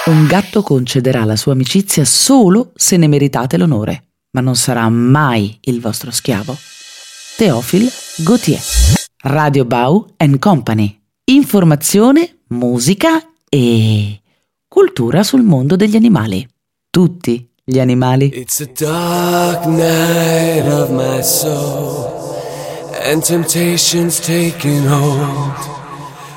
Un gatto concederà la sua amicizia solo se ne meritate l'onore, ma non sarà mai il vostro schiavo. Théophile Gautier. Radio Bau & Company. Informazione, musica e cultura sul mondo degli animali. Tutti gli animali. It's a dark night of my soul, and temptation's taking hold.